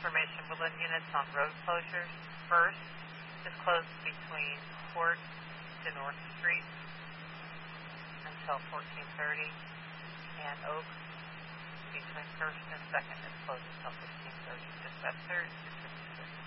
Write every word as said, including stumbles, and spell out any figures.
information. Woodland units on road closures. First is closed between Court to North Street until fourteen thirty, and Oak between First and Second is closed until fifteen thirty. Is that third?